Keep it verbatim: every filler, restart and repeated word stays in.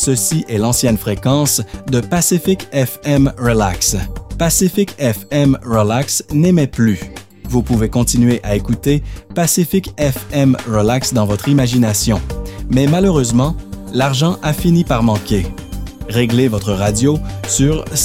ceci est l'ancienne fréquence de Pacific F M Relax. Pacific F M Relax n'émet plus. Vous pouvez continuer à écouter Pacific F M Relax dans votre imagination. Mais malheureusement, l'argent a fini par manquer. Réglez votre radio sur